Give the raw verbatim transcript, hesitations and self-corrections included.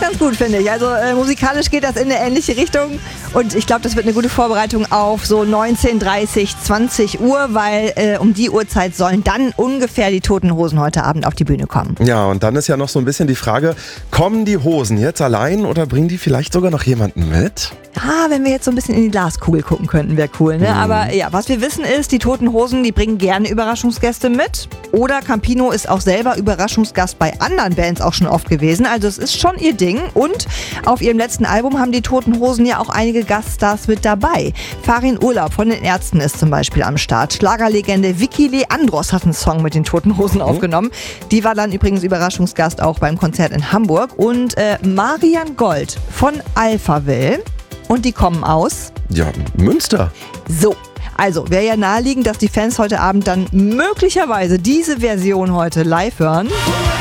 passt ganz gut, finde ich. Also äh, musikalisch geht das in eine ähnliche Richtung und ich glaube, das wird eine gute Vorbereitung auf so neunzehn Uhr dreißig, zwanzig Uhr, weil äh, um die Uhrzeit sollen dann ungefähr die Toten Hosen heute Abend auf die Bühne kommen. Ja, und dann ist ja noch so ein bisschen die Frage, kommen die Hosen jetzt allein oder bringen die vielleicht sogar noch jemanden mit? Ah, wenn wir jetzt so ein bisschen in die Glaskugel gucken könnten, wäre cool, ne? Mhm. Aber ja, was wir wissen ist, die Toten Hosen, die bringen gerne Überraschungsgäste mit. Oder Campino ist auch selber Überraschungsgast bei anderen Bands auch schon oft gewesen. Also es ist schon ihr Ding. Und auf ihrem letzten Album haben die Toten Hosen ja auch einige Gaststars mit dabei. Farin Urlaub von den Ärzten ist zum Beispiel am Start. Schlagerlegende Vicky Leandros hat einen Song mit den Toten Hosen mhm. aufgenommen. Die war dann übrigens Überraschungsgast auch beim Konzert in Hamburg. Und äh, Marian Gold von Alphaville. Und die kommen aus? Ja, Münster. So, also wäre ja naheliegend, dass die Fans heute Abend dann möglicherweise diese Version heute live hören.